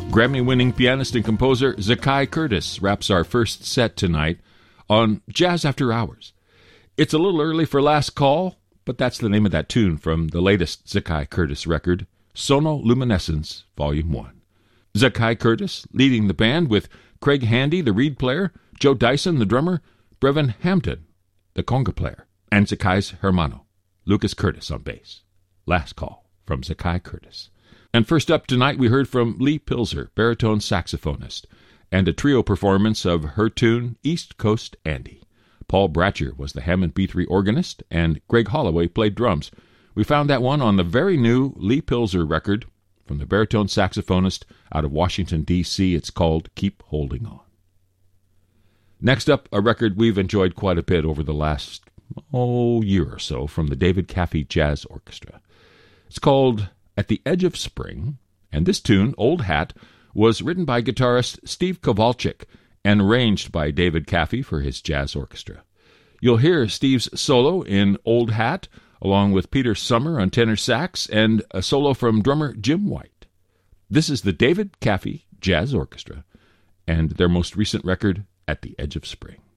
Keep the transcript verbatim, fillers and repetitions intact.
Grammy-winning pianist and composer Zakai Curtis wraps our first set tonight on Jazz After Hours. It's a little early for last call, but that's the name of that tune from the latest Zakai Curtis record, Sono Luminescence, Volume one. Zakai Curtis leading the band with Craig Handy, the reed player, Joe Dyson, the drummer, Brevin Hampton, the conga player, and Zakai's hermano, Lucas Curtis on bass. Last call from Zakai Curtis. And first up tonight, we heard from Lee Pilzer, baritone saxophonist, and a trio performance of her tune, East Coast Andy. Paul Bratcher was the Hammond B three organist, and Greg Holloway played drums. We found that one on the very new Lee Pilzer record from the baritone saxophonist out of Washington, D C It's called Keep Holding On. Next up, a record we've enjoyed quite a bit over the last, oh, year or so from the David Caffey Jazz Orchestra. It's called At the Edge of Spring, and this tune, Old Hat, was written by guitarist Steve Kowalczyk and arranged by David Caffey for his jazz orchestra. You'll hear Steve's solo in Old Hat, along with Peter Summer on tenor sax and a solo from drummer Jim White. This is the David Caffey Jazz Orchestra and their most recent record, At the Edge of Spring.